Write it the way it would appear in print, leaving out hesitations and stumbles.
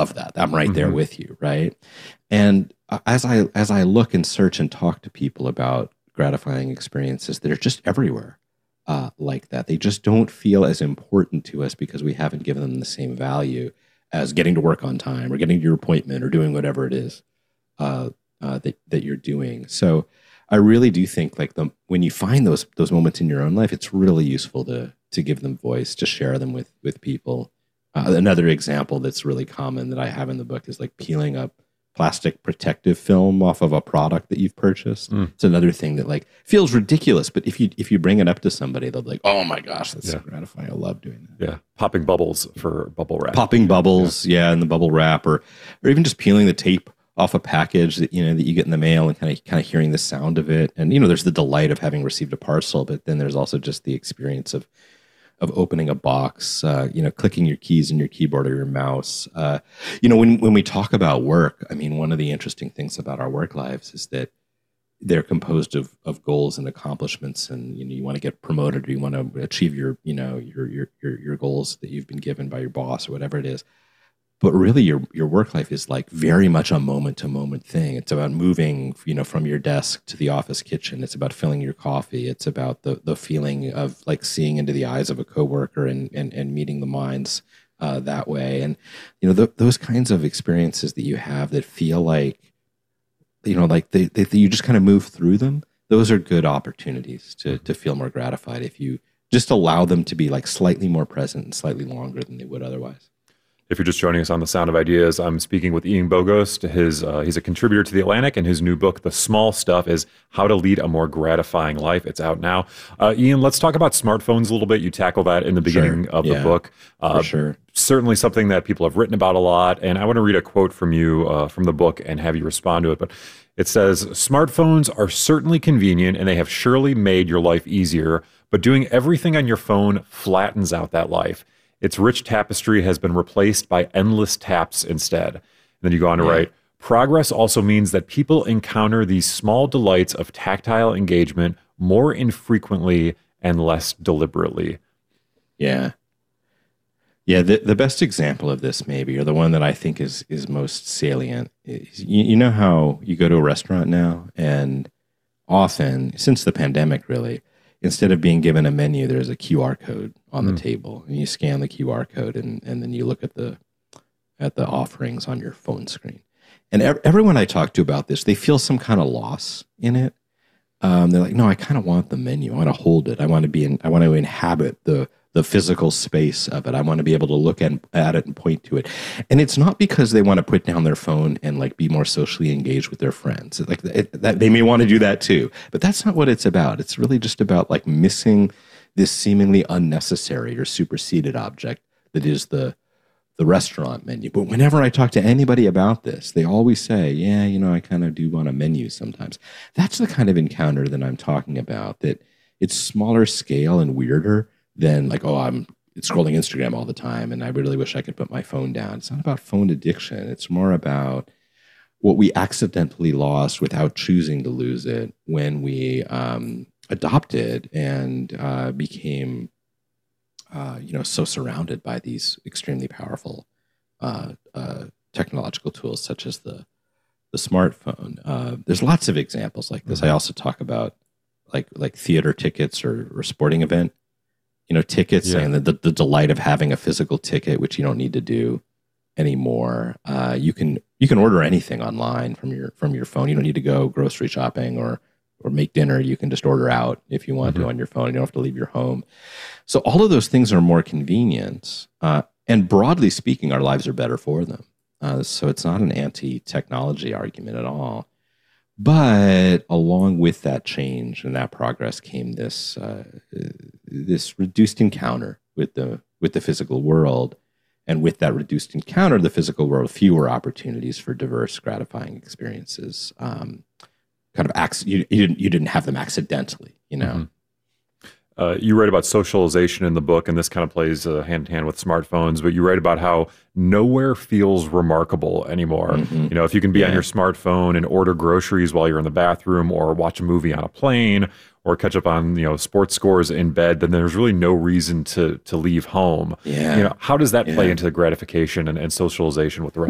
love that. I'm right there with you, right? And as I look and search and talk to people about gratifying experiences, they're just everywhere like that. They just don't feel as important to us because we haven't given them the same value as getting to work on time or getting to your appointment or doing whatever it is that you're doing. So I really do think like when you find those moments in your own life, it's really useful to give them voice, to share them with people. Another example that's really common that I have in the book is like peeling up plastic protective film off of a product that you've purchased. It's another thing that like feels ridiculous, but if you bring it up to somebody, they'll be like, "Oh my gosh, that's so gratifying. I love doing that." Yeah, popping bubbles for bubble wrap. Popping bubbles, in the bubble wrap, or even just peeling the tape off a package that you get in the mail and kind of hearing the sound of it. And there's the delight of having received a parcel, but then there's also just the experience of opening a box, clicking your keys in your keyboard or your mouse. When we talk about work, I mean, one of the interesting things about our work lives is that they're composed of goals and accomplishments, and you want to get promoted, or you want to achieve your goals that you've been given by your boss or whatever it is. But really, your work life is like very much a moment-to-moment thing. It's about moving, from your desk to the office kitchen. It's about filling your coffee. It's about the feeling of like seeing into the eyes of a coworker and meeting the minds that way. And those kinds of experiences that you have that feel like, you just kind of move through them. Those are good opportunities to feel more gratified if you just allow them to be like slightly more present and slightly longer than they would otherwise. If you're just joining us on The Sound of Ideas, I'm speaking with Ian Bogost. He's a contributor to The Atlantic, and his new book, The Small Stuff, is How to Lead a More Gratifying Life. It's out now. Ian, let's talk about smartphones a little bit. You tackle that in the beginning of the book. For sure. Certainly something that people have written about a lot, and I want to read a quote from you from the book and have you respond to it. But it says, "Smartphones are certainly convenient, and they have surely made your life easier, but doing everything on your phone flattens out that life. Its rich tapestry has been replaced by endless taps instead." And then you go on to write, "Progress also means that people encounter these small delights of tactile engagement more infrequently and less deliberately." Yeah. Yeah, the best example of this maybe, or the one that I think is most salient, is you know how you go to a restaurant now, and often, since the pandemic really, instead of being given a menu, there's a QR code on the table, and you scan the QR code, and then you look at the offerings on your phone screen. And everyone I talk to about this, they feel some kind of loss in it. They're like, "No, I kind of want the menu. I want to hold it. I want to inhabit the physical space of it. I want to be able to look at it and point to it." And it's not because they want to put down their phone and like be more socially engaged with their friends. That they may want to do that too, but that's not what it's about. It's really just about like missing this seemingly unnecessary or superseded object that is the restaurant menu. But whenever I talk to anybody about this, they always say, "Yeah, I kind of do want a menu sometimes." That's the kind of encounter that I'm talking about, that it's smaller scale and weirder than like, "Oh, I'm scrolling Instagram all the time and I really wish I could put my phone down." It's not about phone addiction. It's more about what we accidentally lost without choosing to lose it when we adopted and became, so surrounded by these extremely powerful technological tools such as the smartphone. There's lots of examples like this. I also talk about like theater tickets or sporting event tickets, and the delight of having a physical ticket, which you don't need to do anymore. You can order anything online from your phone. You don't need to go grocery shopping or make dinner. You can just order out if you want to on your phone. You don't have to leave your home. So all of those things are more convenient. And broadly speaking, our lives are better for them. So it's not an anti-technology argument at all. But along with that change and that progress came this reduced encounter with the physical world, and with that reduced encounter, the physical world, fewer opportunities for diverse, gratifying experiences. You didn't have them accidentally, You write about socialization in the book, and this kind of plays hand in hand with smartphones, but you write about how nowhere feels remarkable anymore. If you can be on your smartphone and order groceries while you're in the bathroom, or watch a movie on a plane, or catch up on sports scores in bed, then there's really no reason to leave home. How does that play into the gratification and socialization with the rest